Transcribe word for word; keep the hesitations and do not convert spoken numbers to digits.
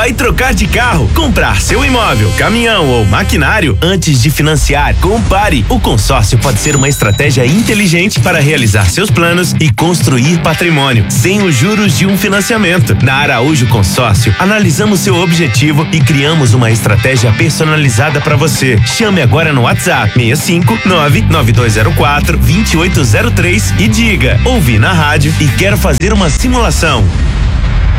Vai trocar de carro, comprar seu imóvel, caminhão ou maquinário? Antes de financiar, compare. O consórcio pode ser uma estratégia inteligente para realizar seus planos e construir patrimônio, sem os juros de um financiamento. Na Araújo Consórcio, analisamos seu objetivo e criamos uma estratégia personalizada para você. Chame agora no WhatsApp seis cinco nove nove dois zero quatro dois oito zero três e diga: ouvi na rádio e quero fazer uma simulação.